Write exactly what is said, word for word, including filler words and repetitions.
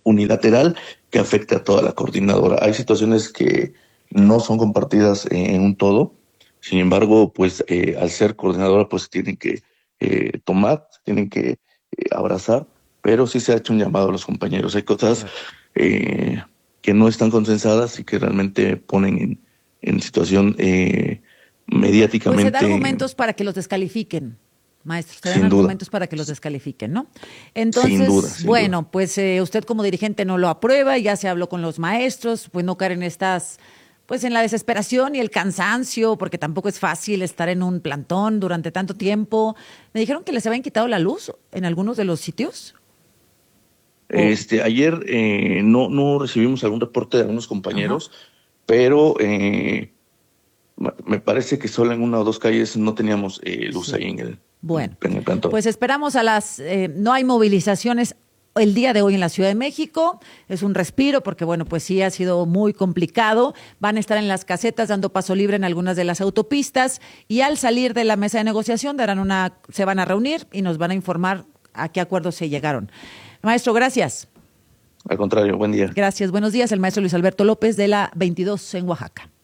unilateral que afecte a toda la coordinadora. Hay situaciones que no son compartidas en un todo, sin embargo, pues eh, al ser coordinadora, pues tienen que eh, tomar, tienen que eh, abrazar, pero sí se ha hecho un llamado a los compañeros. Hay cosas eh, que no están consensadas y que realmente ponen en, en situación eh, Pues se da mediáticamente, argumentos para que los descalifiquen, maestros, se dan sin duda, argumentos para que los descalifiquen, ¿no? sin duda, Entonces, sin duda. bueno, pues eh, usted como dirigente no lo aprueba, ya se habló con los maestros, pues no caer en estas, pues en la desesperación y el cansancio, porque tampoco es fácil estar en un plantón durante tanto tiempo. Me dijeron que les habían quitado la luz en algunos de los sitios. O, Este, ayer eh, no, no recibimos algún reporte de algunos ajá. compañeros, pero eh, ma- me parece que solo en una o dos calles no teníamos eh, luz Sí. ahí en el, Bueno, en el plantón. pues esperamos a las, eh, no hay movilizaciones el día de hoy en la Ciudad de México, es un respiro porque bueno, pues sí ha sido muy complicado, van a estar en las casetas dando paso libre en algunas de las autopistas y al salir de la mesa de negociación darán una, se van a reunir y nos van a informar a qué acuerdos se llegaron. Maestro, gracias. Al contrario, buen día. Gracias, buenos días, el maestro Luis Alberto López de la veintidós en Oaxaca.